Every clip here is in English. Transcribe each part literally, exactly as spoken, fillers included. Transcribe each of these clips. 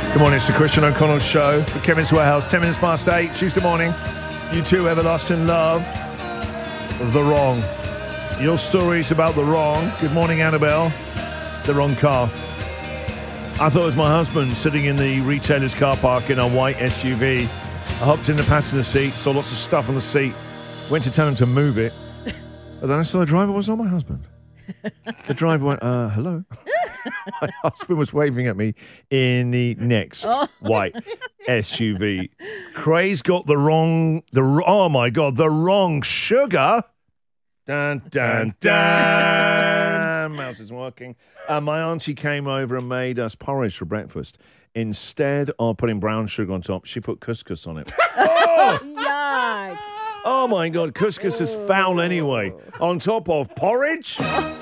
Good morning, it's the Christian O'Connell Show. For Kevin's Warehouse, ten minutes past eight, Tuesday morning. You two everlasting love of the wrong. Your stories about the wrong. Good morning, Annabelle. The wrong car. I thought it was my husband sitting in the retailer's car park in a white S U V. I hopped in the passenger seat, saw lots of stuff on the seat, went to tell him to move it. But then I saw the driver was not my husband. The driver went, uh, hello. My husband was waving at me in the next oh. white S U V. Craig's got the wrong, the oh my God, the wrong sugar. Dun, dun, dun. Mouse isn't working. Uh, my auntie came over and made us porridge for breakfast. Instead of putting brown sugar on top, she put couscous on it. Oh! Yuck. Oh my God, couscous is foul anyway. On top of porridge?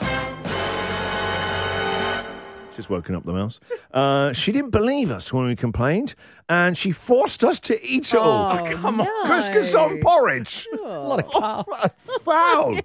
Just woken up the mouse. Uh, she didn't believe us when we complained, and she forced us to eat it all. Oh, Come no. on, couscous on porridge. Oh. A lot of carbs. Oh, foul.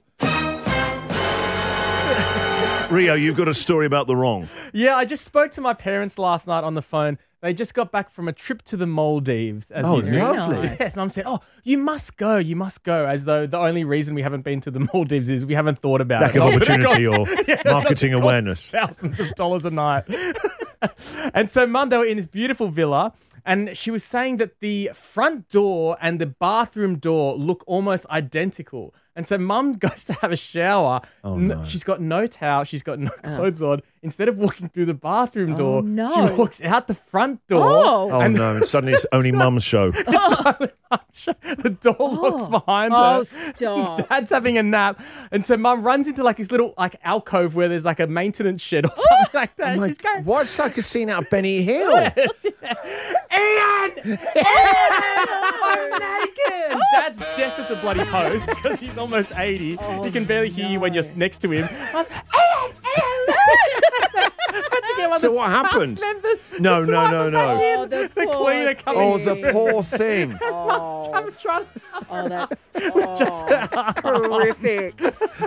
Rio, you've got a story about the wrong. Yeah, I just spoke to my parents last night on the phone. They just got back from a trip to the Maldives. As Oh, you do. lovely. Nice. Yes, and Mum said, oh, you must go, you must go, as though the only reason we haven't been to the Maldives is we haven't thought about Lack it. of Oh, but it opportunity costs- or yeah, marketing it costs awareness. Thousands of dollars a night. And so Mum, they were in this beautiful villa, and she was saying that the front door and the bathroom door look almost identical. And so Mum goes to have a shower. Oh, N- no. She's got no towel. She's got no clothes on. Instead of walking through the bathroom door, Oh, no. she walks out the front door. Oh. Oh, and no, and suddenly it's only mum's show. the door locks behind her. Oh, stop. Dad's having a nap. And so Mum runs into like this little like alcove where there's like a maintenance shed or something like that. Oh my She's going, God, it's like a scene out of Benny Hill. Ian! Ian! I'm naked! And Dad's deaf as a bloody post because he's almost eighty. Oh, he can barely hear you when no. you're next to him. I'm, Ian! Ian! Had to get one of So the what staff happened? members to No, no, swipe no, him back no. in. Oh, the the poor cleaner coming Oh, thing. the poor thing. Oh, I'm trying to... oh that's oh, horrific.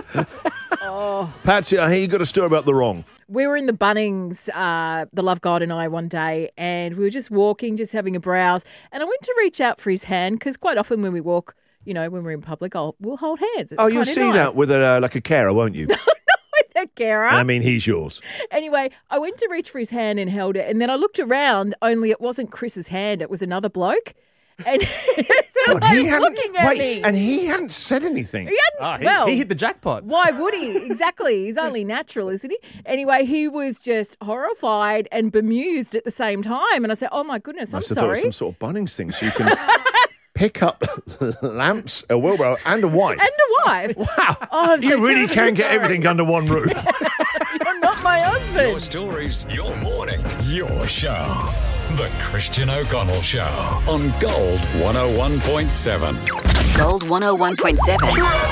Oh. Patsy, I hear you got a story about the wrong. We were in the Bunnings, uh, the Love God and I, one day, and we were just walking, just having a browse. And I went to reach out for his hand because quite often when we walk, you know, when we're in public, I'll, we'll hold hands. It's Oh, you'll kinda see nice. that with a, uh, like a carer, won't you? a carer. I mean, he's yours. Anyway, I went to reach for his hand and held it, and then I looked around, only it wasn't Chris's hand, it was another bloke. And so God, I he was hadn't- looking at wait, me. and he hadn't said anything. He hadn't, Oh, he, well, he hit the jackpot. why would he? Exactly. He's only natural, isn't he? Anyway, he was just horrified and bemused at the same time. And I said, oh, my goodness, I'm Must have thought it was sorry. some sort of Bunnings thing, so you can pick up lamps, a wheelbarrow, and a wife. And a wife. Wow. Oh, I'm so you really terribly can get sorry. everything under one roof. You're not my husband. Your stories, your morning, your show. The Christian O'Connell Show on Gold one oh one point seven. Gold one oh one point seven.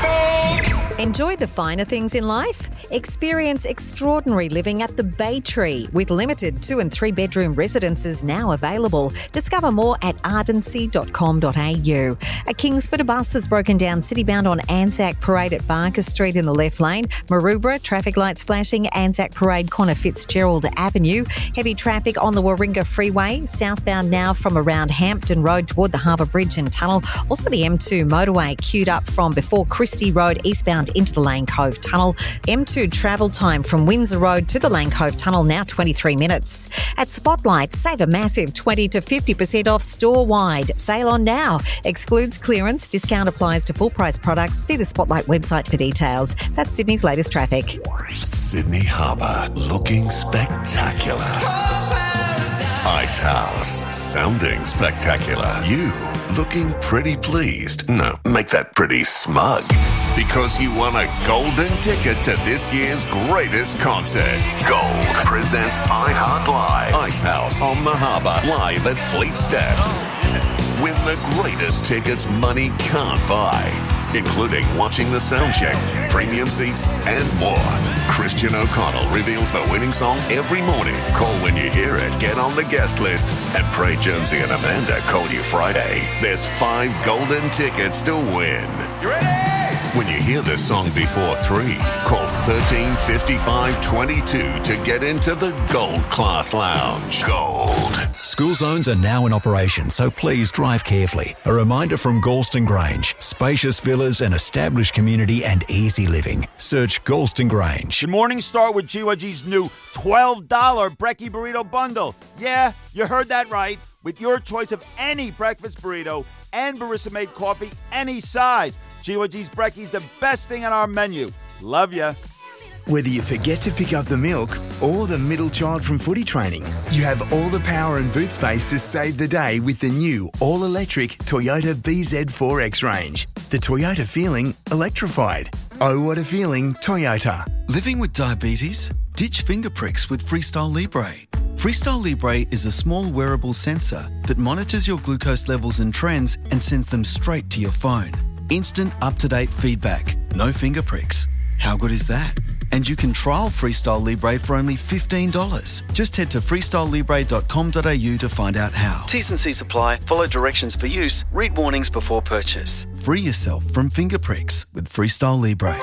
Enjoy the finer things in life? Experience extraordinary living at the Bay Tree with limited two and three bedroom residences now available. Discover more at ardency dot com dot a u. A Kingsford bus has broken down citybound on Anzac Parade at Barker Street in the left lane. Maroubra, traffic lights flashing, Anzac Parade corner Fitzgerald Avenue. Heavy traffic on the Warringah Freeway, southbound now from around Hampton Road toward the Harbour Bridge and Tunnel. Also the M two motorway queued up from before Christie Road eastbound into the Lane Cove Tunnel. M two travel time from Windsor Road to the Lane Cove Tunnel now twenty-three minutes. At Spotlight, save a massive twenty to fifty percent off store-wide. Sale on now. Excludes clearance. Discount applies to full-price products. See the Spotlight website for details. That's Sydney's latest traffic. Sydney Harbour, looking spectacular. Ice House, sounding spectacular. You, looking pretty pleased. No, make that pretty smug. Because you won a golden ticket to this year's greatest concert. Gold presents iHeart Live. Ice House on the Harbour, live at Fleet Steps. Win the greatest tickets money can't buy, including watching the sound check, premium seats, and more. Christian O'Connell reveals the winning song every morning. Call when you hear it, get on the guest list, and pray Jonesy and Amanda call you Friday. There's five golden tickets to win. You ready? When you hear this song before three, call thirteen fifty-five twenty-two to get into the Gold Class Lounge. Gold. School zones are now in operation, so please drive carefully. A reminder from Galston Grange. Spacious villas, an established community and easy living. Search Galston Grange. Good morning, start with G Y G's new twelve dollars Brekkie Burrito Bundle. Yeah, you heard that right. With your choice of any breakfast burrito and barista-made coffee, any size. G Y G's Brekkie's the best thing on our menu. Love ya. Whether you forget to pick up the milk or the middle child from footy training, you have all the power and boot space to save the day with the new all-electric Toyota B Z four X range. The Toyota feeling electrified. Oh, what a feeling, Toyota. Living with diabetes? Ditch finger pricks with Freestyle Libre. Freestyle Libre is a small wearable sensor that monitors your glucose levels and trends and sends them straight to your phone. Instant up-to-date feedback. No finger pricks. How good is that? And you can trial Freestyle Libre for only fifteen dollars. Just head to freestyle libre dot com dot a u to find out how. T's and C's apply. Follow directions for use. Read warnings before purchase. Free yourself from finger pricks with Freestyle Libre.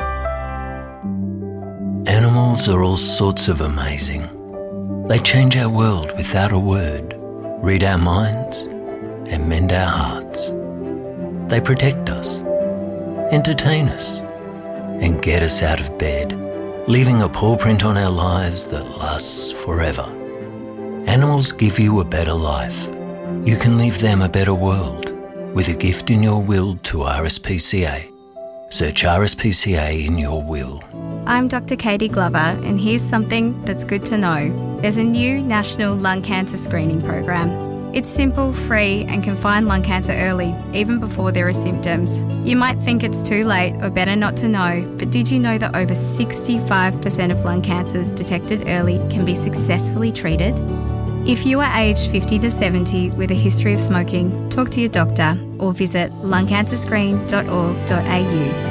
Animals are all sorts of amazing. They change our world without a word, read our minds, and mend our hearts. They protect us, entertain us, and get us out of bed, leaving a paw print on our lives that lasts forever. Animals give you a better life. You can leave them a better world with a gift in your will to R S P C A. Search R S P C A in your will. I'm Doctor Katie Glover, and here's something that's good to know. There's a new national lung cancer screening program. It's simple, free, and can find lung cancer early, even before there are symptoms. You might think it's too late or better not to know, but did you know that over sixty-five percent of lung cancers detected early can be successfully treated? If you are aged fifty to seventy with a history of smoking, talk to your doctor or visit lung cancer screen dot org dot a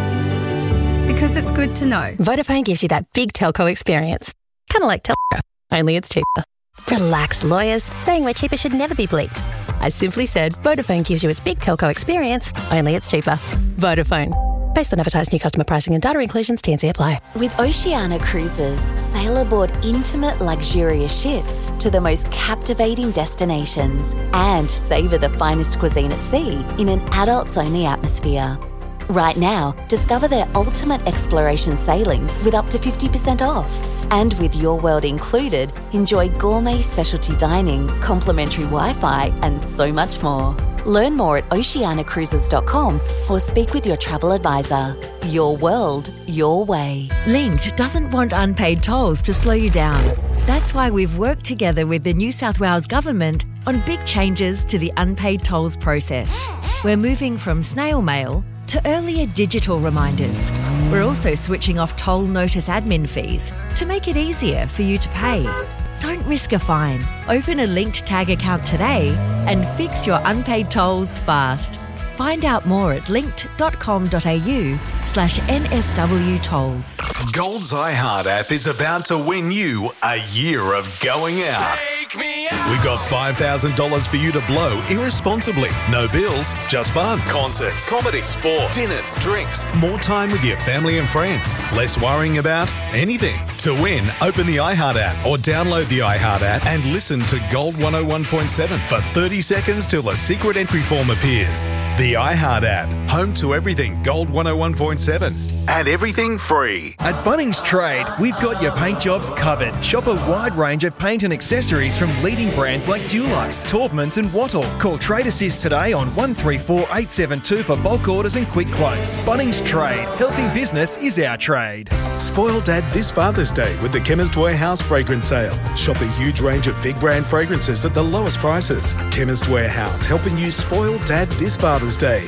u. Because it's good to know. Vodafone gives you that big telco experience. Kind of like Telco, only it's cheaper. Relax, lawyers. Saying we're cheaper should never be bleeped. I simply said Vodafone gives you its big telco experience, only it's cheaper. Vodafone. Based on advertised new customer pricing and data inclusions, T and C apply. With Oceania Cruises, sail aboard intimate, luxurious ships to the most captivating destinations and savour the finest cuisine at sea in an adults-only atmosphere. Right now, discover their ultimate exploration sailings with up to fifty percent off. And with Your World included, enjoy gourmet specialty dining, complimentary Wi-Fi, and so much more. Learn more at oceania cruises dot com or speak with your travel advisor. Your world, your way. Linked doesn't want unpaid tolls to slow you down. That's why we've worked together with the New South Wales Government on big changes to the unpaid tolls process. We're moving from snail mail to earlier digital reminders. We're also switching off toll notice admin fees to make it easier for you to pay. Don't risk a fine. Open a Linked Tag account today and fix your unpaid tolls fast. Find out more at linked dot com dot a u slash N S W tolls. Gold's iHeart app is about to win you a year of going out. Take me out. We've got five thousand dollars for you to blow irresponsibly. No bills, just fun. Concerts, comedy, sport, dinners, drinks, more time with your family and friends. Less worrying about anything. To win, open the iHeart app or download the iHeart app and listen to Gold one oh one point seven for thirty seconds till a secret entry form appears. The iHeart app, home to everything Gold one oh one point seven and everything free. At Bunnings Trade, we've got your paint jobs covered. Shop a wide range of paint and accessories from leading brands like Dulux, Taubmans and Wattle. Call Trade Assist today on one three four eight seven two for bulk orders and quick quotes. Bunnings Trade, helping business is our trade. Spoil Dad this Father's Day with the Chemist Warehouse fragrance sale. Shop a huge range of big brand fragrances at the lowest prices. Chemist Warehouse, helping you spoil Dad this Father's Day.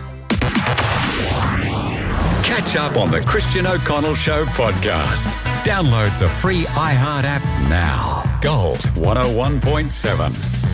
Catch up on the Christian O'Connell Show podcast. Download the free iHeart app now. Gold one oh one point seven.